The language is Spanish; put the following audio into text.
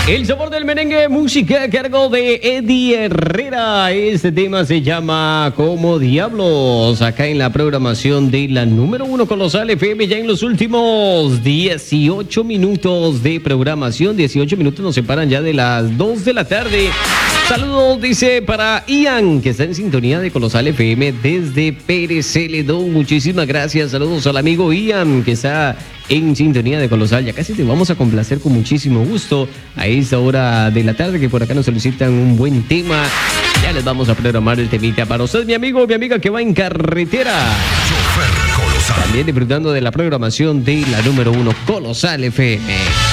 El sabor del merengue, música a cargo de Eddie Herrera. Este tema se llama Como Diablos, acá en la programación de la número 1 Colosal FM, ya en los últimos 18 minutos de programación. 18 minutos nos separan ya de las 2 de la tarde. Saludos, dice, para Ian, que está en sintonía de Colosal FM desde Pérez Celedón. Muchísimas gracias. Saludos al amigo Ian, que está en sintonía de Colosal. Ya casi te vamos a complacer con muchísimo gusto a esta hora de la tarde, que por acá nos solicitan un buen tema. Ya les vamos a programar el temita para usted, mi amigo, mi amiga que va en carretera. También disfrutando de la programación de la número 1 Colosal FM.